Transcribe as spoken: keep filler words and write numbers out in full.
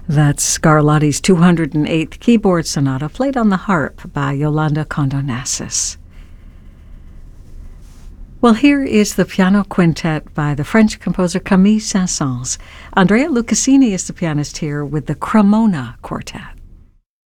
That's Scarlatti's two hundred eighth Keyboard Sonata, played on the harp by Yolanda Condornasis. Well, here is the piano quintet by the French composer Camille Saint-Saëns. Andrea Lucassini is the pianist here with the Cremona Quartet.